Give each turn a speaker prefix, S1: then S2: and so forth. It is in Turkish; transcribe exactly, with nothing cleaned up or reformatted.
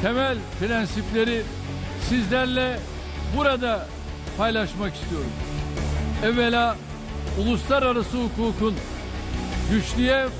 S1: temel prensipleri sizlerle burada paylaşmak istiyorum. Evvela uluslararası hukukun güçlüye